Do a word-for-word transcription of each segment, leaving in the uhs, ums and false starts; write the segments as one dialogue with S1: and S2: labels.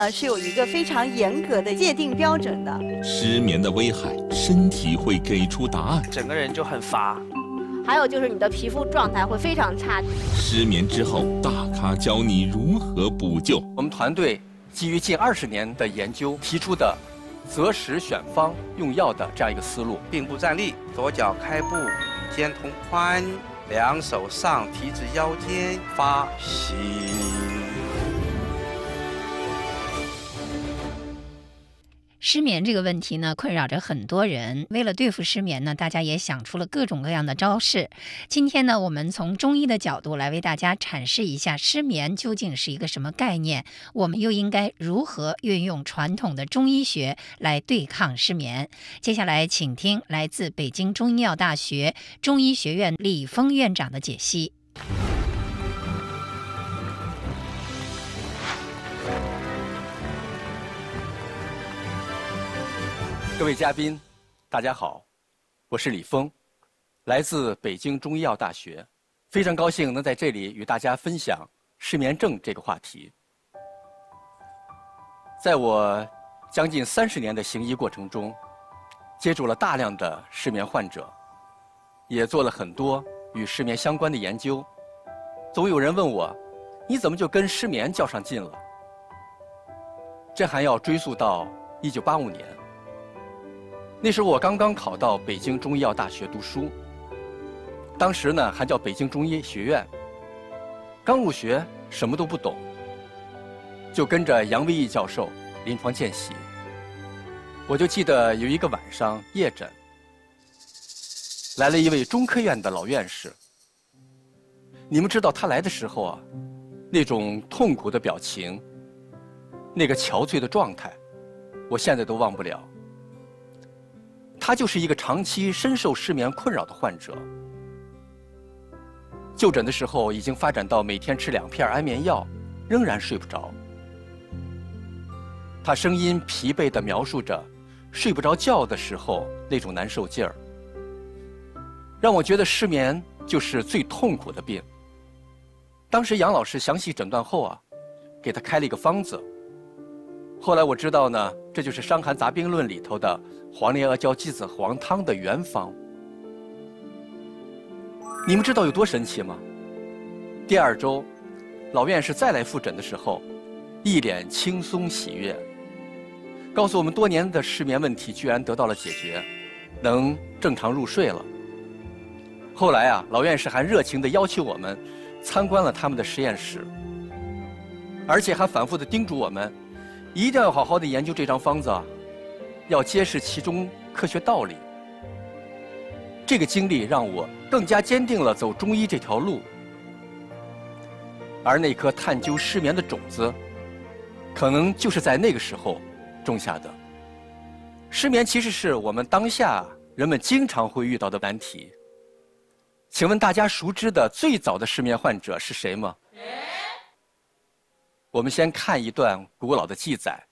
S1: 呃，是有一个非常严格的界定标准的。
S2: 失眠的危害，身体会给出答案。
S3: 整个人就很乏。
S4: 还有就是你的皮肤状态会非常差。
S2: 失眠之后，大咖教你如何补救。
S5: 我们团队基于近二十年的研究提出的择时选方用药的这样一个思路。
S6: 并步站立，左脚开步，与肩同宽，两手上提至腰间，发心。
S7: 失眠这个问题呢，困扰着很多人。为了对付失眠呢，大家也想出了各种各样的招式。今天呢，我们从中医的角度来为大家阐释一下失眠究竟是一个什么概念，我们又应该如何运用传统的中医学来对抗失眠。接下来，请听来自北京中医药大学中医学院李峰院长的解析。
S5: 各位嘉宾，大家好，我是李峰，来自北京中医药大学，非常高兴能在这里与大家分享失眠症这个话题。在我将近三十年的行医过程中，接触了大量的失眠患者，也做了很多与失眠相关的研究。总有人问我，你怎么就跟失眠较上劲了？这还要追溯到一九八五年。那时我刚刚考到北京中医药大学读书，当时呢还叫北京中医学院。刚入学，什么都不懂，就跟着杨维义教授临床见习。我就记得有一个晚上夜诊，来了一位中科院的老院士。你们知道他来的时候啊，那种痛苦的表情，那个憔悴的状态，我现在都忘不了。他就是一个长期深受失眠困扰的患者，就诊的时候已经发展到每天吃两片安眠药，仍然睡不着。他声音疲惫地描述着睡不着觉的时候那种难受劲儿，让我觉得失眠就是最痛苦的病。当时杨老师详细诊断后啊，给他开了一个方子。后来我知道呢，这就是《伤寒杂病论》里头的黄连阿胶鸡子黄汤的原方。你们知道有多神奇吗？第二周，老院士再来复诊的时候，一脸轻松喜悦，告诉我们多年的失眠问题居然得到了解决，能正常入睡了。后来啊，老院士还热情地要求我们参观了他们的实验室，而且还反复地叮嘱我们一定要好好的研究这张方子啊，要揭示其中科学道理。这个经历让我更加坚定了走中医这条路，而那颗探究失眠的种子，可能就是在那个时候种下的。失眠其实是我们当下人们经常会遇到的难题。请问大家熟知的最早的失眠患者是谁吗？我们先看一段古老的记载：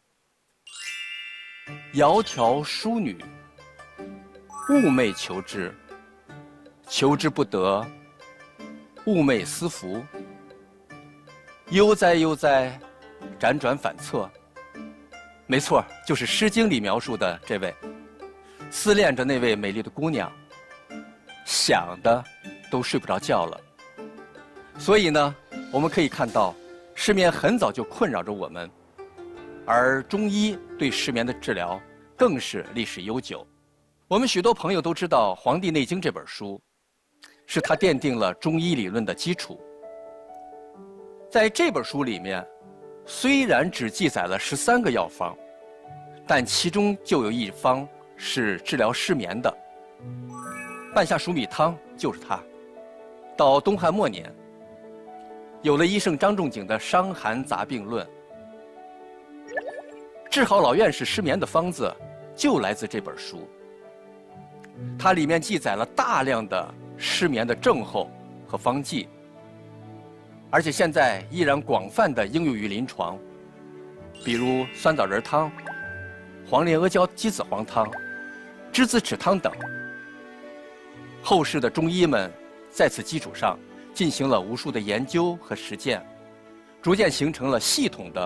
S5: 窈窕淑女，寤寐求之，求之不得，寤寐思服。悠哉悠哉，辗转反侧。没错，就是《诗经》里描述的这位，思恋着那位美丽的姑娘，想的都睡不着觉了。所以呢，我们可以看到，失眠很早就困扰着我们，而中医对失眠的治疗更是历史悠久。我们许多朋友都知道《黄帝内经》这本书，是它奠定了中医理论的基础。在这本书里面，虽然只记载了十三个药方，但其中就有一方是治疗失眠的。半夏熟米汤就是它。到东汉末年，有了医圣张仲景的《伤寒杂病论》，治好老院士失眠的方子就来自这本书。它里面记载了大量的失眠的症候和方剂，而且现在依然广泛的应用于临床，比如酸枣仁汤、黄连阿胶鸡子黄汤、栀子豉汤等。后世的中医们在此基础上进行了无数的研究和实践，逐渐形成了系统的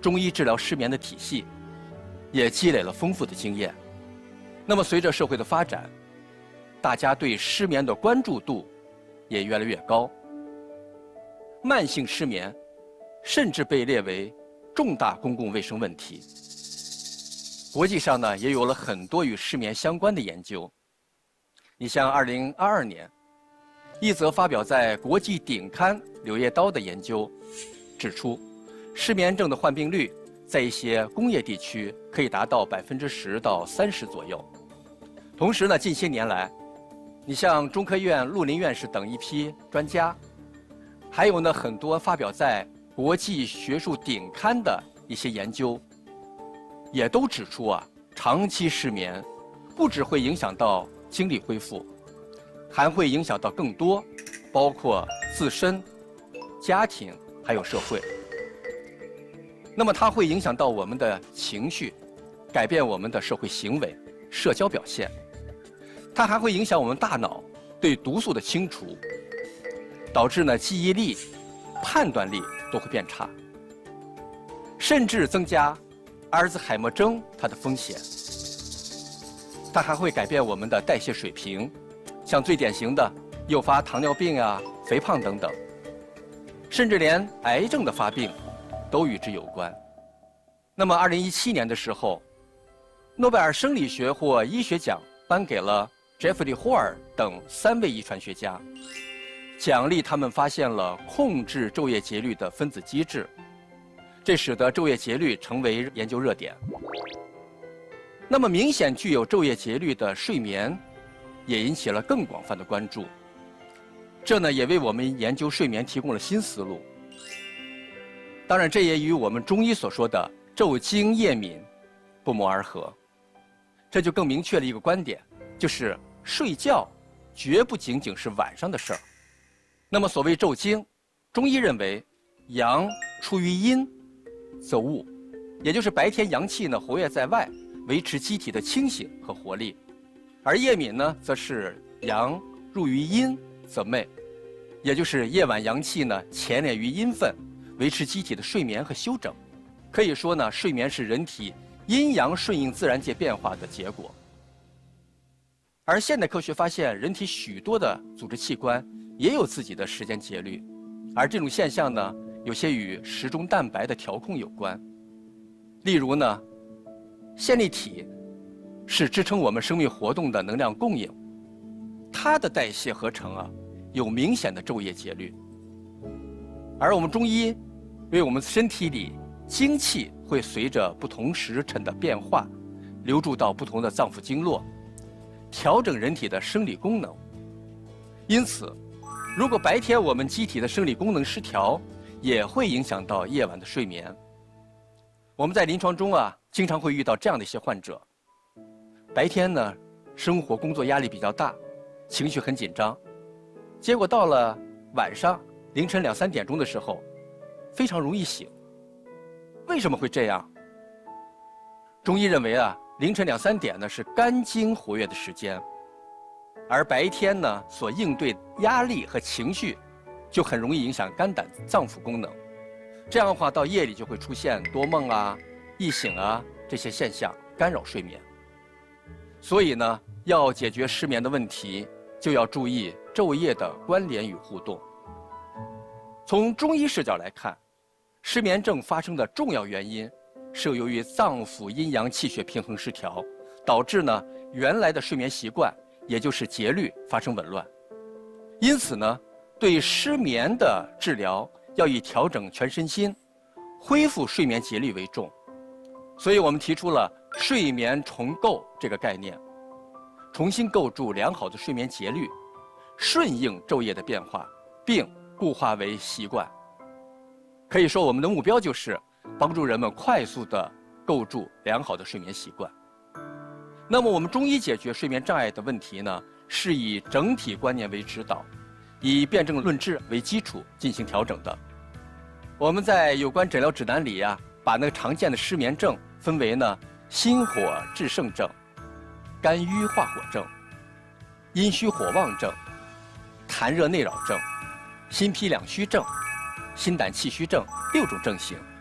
S5: 中医治疗失眠的体系，也积累了丰富的经验。那么随着社会的发展，大家对失眠的关注度也越来越高。慢性失眠甚至被列为重大公共卫生问题。国际上呢，也有了很多与失眠相关的研究。你像二零二二年，一则发表在国际顶刊《柳叶刀》的研究指出，失眠症的患病率在一些工业地区可以达到百分之十到三十左右。同时呢，近些年来，你像中科院陆林院士等一批专家，还有呢很多发表在国际学术顶刊的一些研究，也都指出啊，长期失眠不只会影响到精力恢复，还会影响到更多，包括自身、家庭还有社会。那么它会影响到我们的情绪，改变我们的社会行为、社交表现。它还会影响我们大脑对毒素的清除，导致呢记忆力、判断力都会变差，甚至增加阿尔兹海默症它的风险。它还会改变我们的代谢水平，像最典型的诱发糖尿病啊、肥胖等等，甚至连癌症的发病都与之有关。那么二零一七年的时候，诺贝尔生理学或医学奖颁给了杰弗里·霍尔等三位遗传学家，奖励他们发现了控制昼夜节律的分子机制，这使得昼夜节律成为研究热点。那么明显具有昼夜节律的睡眠，也引起了更广泛的关注。这呢，也为我们研究睡眠提供了新思路。当然，这也与我们中医所说的昼经夜敏不谋而合。这就更明确了一个观点，就是睡觉绝不仅仅是晚上的事儿。那么所谓昼经，中医认为阳出于阴则物，也就是白天阳气呢活跃在外，维持机体的清醒和活力；而夜敏呢，则是阳入于阴则寐，也就是夜晚阳气呢潜敛于阴分，维持机体的睡眠和休整。可以说呢，睡眠是人体阴阳顺应自然界变化的结果。而现代科学发现，人体许多的组织器官也有自己的时间节律，而这种现象呢，有些与时钟蛋白的调控有关。例如呢，线粒体是支撑我们生命活动的能量供应，它的代谢合成啊，有明显的昼夜节律。而我们中医为我们身体里精气会随着不同时辰的变化，流注到不同的脏腑经络，调整人体的生理功能。因此，如果白天我们机体的生理功能失调，也会影响到夜晚的睡眠。我们在临床中啊，经常会遇到这样的一些患者，白天呢，生活工作压力比较大，情绪很紧张，结果到了晚上凌晨两三点钟的时候，非常容易醒。为什么会这样？中医认为啊，凌晨两三点呢是肝经活跃的时间，而白天呢所应对压力和情绪，就很容易影响肝胆脏腑功能。这样的话，到夜里就会出现多梦啊、易醒啊这些现象，干扰睡眠。所以呢，要解决失眠的问题，就要注意昼夜的关联与互动。从中医视角来看，失眠症发生的重要原因是由于脏腑阴阳气血平衡失调，导致呢原来的睡眠习惯，也就是节律发生紊乱。因此呢，对失眠的治疗要以调整全身心、恢复睡眠节律为重。所以我们提出了睡眠重构这个概念，重新构筑良好的睡眠节律，顺应昼夜的变化，并固化为习惯。可以说，我们的目标就是帮助人们快速地构筑良好的睡眠习惯。那么我们中医解决睡眠障碍的问题呢，是以整体观念为指导，以辨证论治为基础进行调整的。我们在有关诊疗指南里呀、啊，把那个常见的失眠症分为呢心火炽盛症、肝郁化火症、阴虚火旺症、痰热内扰症、心脾两虚症、心胆气虚症六种症型。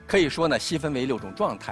S5: 可以说呢，细分为六种状态。